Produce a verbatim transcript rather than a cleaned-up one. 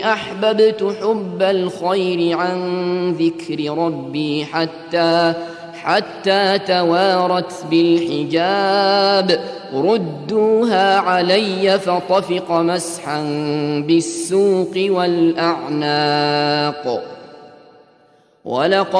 أحببت حب الخير عن ذكر ربي حتى حتى توارت بالحجاب ردوها علي فطفق مسحا بالسوق والأعناق. ولقد